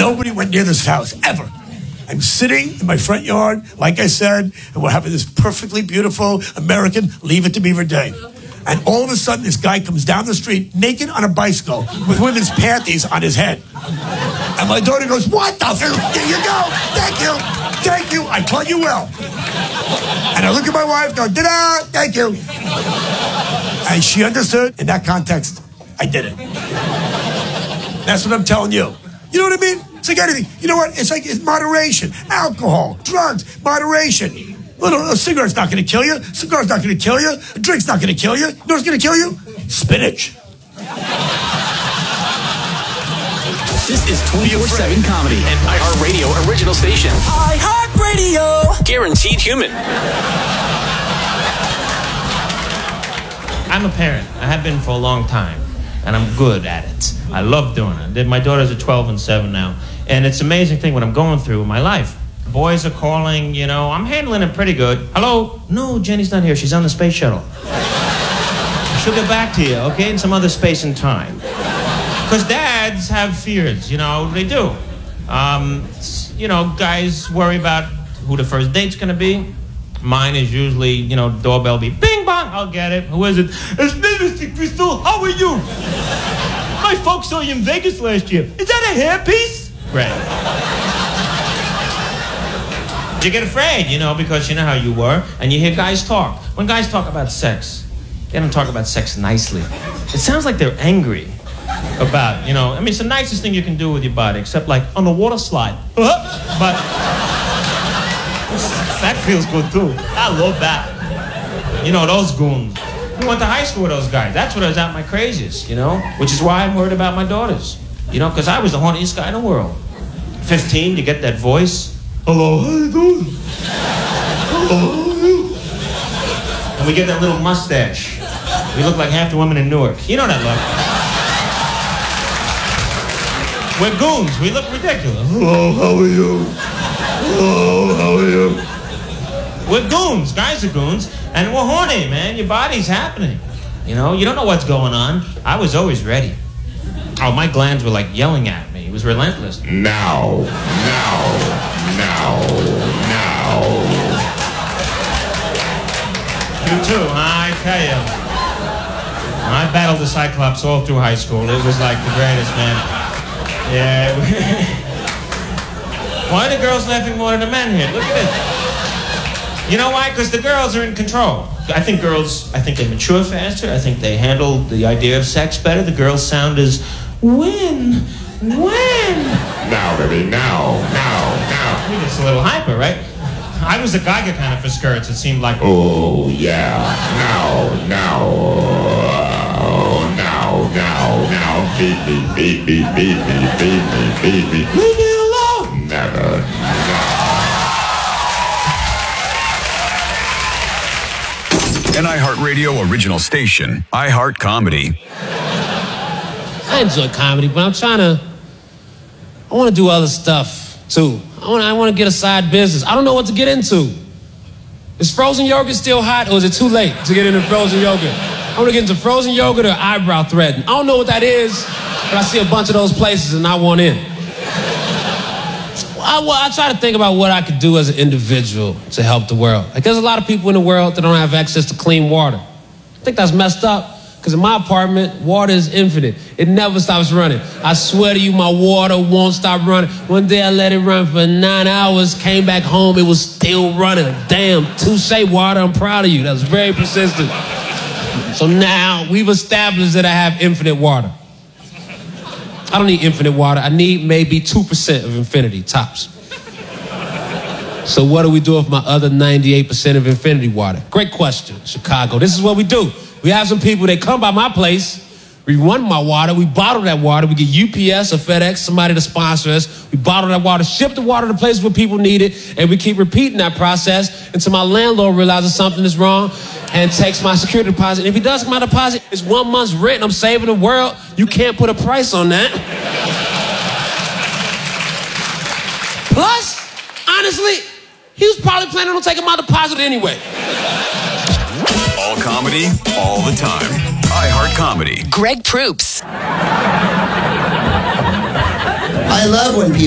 Nobody went near this house, ever. I'm sitting in my front yard, like I said, and we're having this perfectly beautiful American Leave It to Beaver Day. And all of a sudden, this guy comes down the street naked on a bicycle with women's panties on his head. And my daughter goes, what the f***? Here you go. Thank you. Thank you. I taught you well. And I look at my wife, go, da-da, thank you. And she understood. In that context, I did it. That's what I'm telling you. You know what I mean? It's like anything. You know what? It's like it's moderation. Alcohol, drugs, moderation. A cigarette's not going to kill you. A cigar's not going to kill you. A drink's not going to kill you. You know what's going to kill you? Spinach. This is 24/7 Comedy, an iHeartRadio original station. iHeartRadio. Guaranteed human. I'm a parent. I have been for a long time, and I'm good at it. I love doing it. My daughters are 12 and 7 now, and it's an amazing thing what I'm going through in my life. Boys are calling, you know, I'm handling it pretty good. Hello? No, Jenny's not here. She's on the space shuttle. She'll get back to you, okay, in some other space and time. Because dads have fears, you know, they do. You know, guys worry about who the first date's going to be. Mine is usually, you know, doorbell be bing bong, I'll get it. Who is it? It's Mr. Crystal, how are you? My folks saw you in Vegas last year. Is that a hairpiece? Great. You get afraid, you know, because you know how you were, and you hear guys talk. When guys talk about sex, get them talk about sex nicely. It sounds like they're angry about, you know, I mean, it's the nicest thing you can do with your body, except like on a water slide. But that feels good too. I love that. You know, those goons. We went to high school with those guys. That's what I was at my craziest, you know, which is why I'm worried about my daughters. You know, because I was the horniest guy in the world. 15, you get that voice. Hello, how you doing? Hello, how are you? And we get that little mustache. We look like half the women in Newark. You know that look. We're goons. We look ridiculous. Hello, how are you? Hello, how are you? We're goons. Guys are goons. And we're horny, man. Your body's happening. You know, you don't know what's going on. I was always ready. Oh, my glands were like yelling at me. It was relentless. Now. You too, huh? I tell you. I battled the Cyclops all through high school. It was like the greatest, man. Yeah. Why are the girls laughing more than the men here? Look at this. You know why? Because the girls are in control. I think they mature faster. I think they handle the idea of sex better. The girls sound as, when? Now, baby, now. I mean, it's a little hyper, right? I was a Geiger kind of for skirts. It seemed like, oh, yeah, now. Beat me. Leave me alone. Never. An iHeartRadio original station, iHeart Comedy. I enjoy comedy, but I want to do other stuff too. I want to get a side business. I don't know what to get into. Is frozen yogurt still hot, or is it too late to get into frozen yogurt? I want to get into frozen yogurt or eyebrow threading. I don't know what that is, but I see a bunch of those places and I want in. I try to think about what I could do as an individual to help the world. Like, there's a lot of people in the world that don't have access to clean water. I think that's messed up. Because in my apartment, water is infinite. It never stops running. I swear to you, my water won't stop running. One day I let it run for 9 hours, came back home, it was still running. Damn, touche, water, I'm proud of you. That was very persistent. So now we've established that I have infinite water. I don't need infinite water. I need maybe 2% of infinity, tops. So what do we do with my other 98% of infinity water? Great question, Chicago. This is what we do. We have some people, they come by my place, we run my water, we bottle that water, we get UPS or FedEx, somebody to sponsor us, we bottle that water, ship the water to places where people need it, and we keep repeating that process until my landlord realizes something is wrong and takes my security deposit. And if he does take my deposit, it's 1 month's rent, I'm saving the world. You can't put a price on that. Plus, honestly, he was probably planning on taking my deposit anyway. All comedy, all the time. iHeart Comedy. Greg Proops. I love when people